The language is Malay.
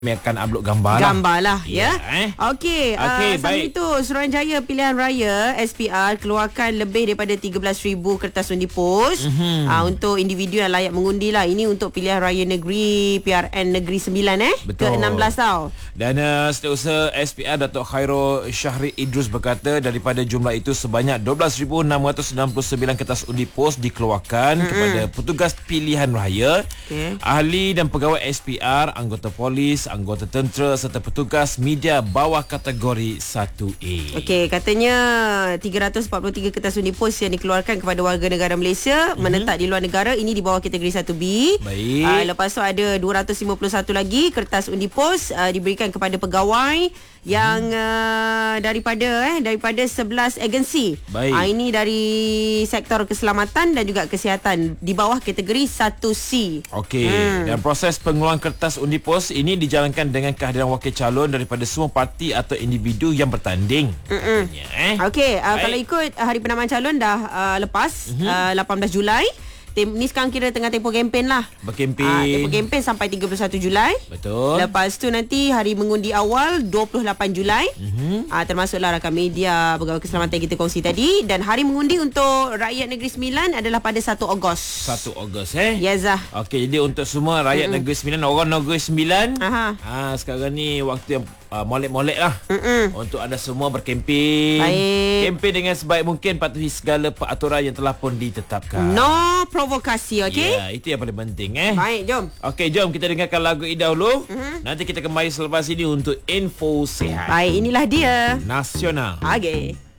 Kami akan upload gambar lah ya. Okey, Okey, sambil baik. itu Suruhanjaya Pilihan Raya SPR keluarkan lebih daripada 13,000 kertas undi pos untuk individu yang layak mengundi lah. Ini untuk pilihan raya negeri PRN Negeri 9 Betul. ke-16 tau. Dan Setiausaha SPR Datuk Khairul Syahri Idrus berkata daripada jumlah itu sebanyak 12,669 kertas undi pos dikeluarkan kepada petugas pilihan raya, ahli dan pegawai SPR, anggota polis, anggota tentera serta petugas media bawah kategori 1A. Okey, katanya 343 kertas undi pos yang dikeluarkan kepada warga negara Malaysia menetap di luar negara, ini di bawah kategori 1B. Baik. Lepas tu ada 251 lagi kertas undi pos diberikan kepada pegawai yang daripada 11 agensi. Baik. Ini dari sektor keselamatan dan juga kesihatan di bawah kategori 1C. Okey, dan proses pengeluaran kertas undi pos ini dijalankan dengan kehadiran wakil calon daripada semua parti atau individu yang bertanding. Katanya, Okey, kalau ikut hari penamaan calon dah lepas 18 Julai. Ni sekarang kira tengah tempoh kempen lah. Berkempen. Tempoh kempen sampai 31 Julai. Betul. Lepas tu nanti hari mengundi awal 28 Julai. Termasuklah rakan media, pegawai keselamatan yang kita kongsi tadi. Dan hari mengundi untuk rakyat Negeri Sembilan adalah pada 1 Ogos. 1 Ogos Ya, Zah. Okey, jadi untuk semua rakyat Negeri Sembilan, orang Negeri Sembilan, sekarang ni waktu yang molek-molek lah untuk anda semua berkempen. Baik. Kempen dengan sebaik mungkin, patuhi segala peraturan yang telah pun ditetapkan. No provokasi, okey? Ya, itu yang paling penting. Baik, jom. Okey, jom kita dengarkan lagu ini dahulu. Nanti kita kembali selepas ini untuk info sihat Baik, inilah dia nasional. Okey.